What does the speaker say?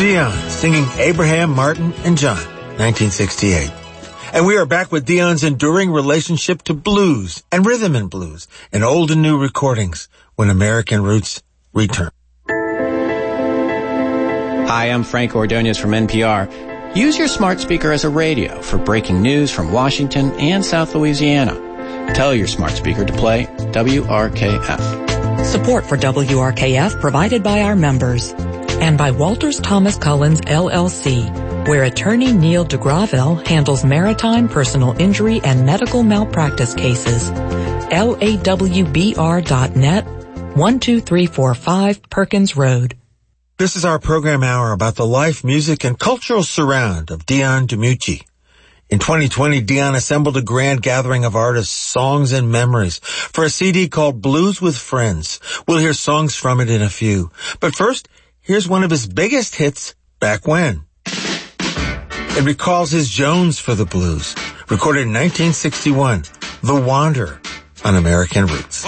Dion singing Abraham, Martin, and John, 1968. And we are back with Dion's enduring relationship to blues and rhythm and blues in old and new recordings when American Roots return. Hi, I'm Frank Ordonez from NPR. Use your smart speaker as a radio for breaking news from Washington and South Louisiana. Tell your smart speaker to play WRKF. Support for WRKF provided by our members and by Walters Thomas Collins, LLC, where attorney Neil deGravel handles maritime, personal injury, and medical malpractice cases. LAWBR.net, 12345 Perkins Road. This is our program hour about the life, music, and cultural surround of Dion DiMucci. In 2020, Dion assembled a grand gathering of artists, songs, and memories for a CD called Blues with Friends. We'll hear songs from it in a few. But first, here's one of his biggest hits, Back When. It recalls his Jones for the blues, recorded in 1961, The Wanderer on American Roots.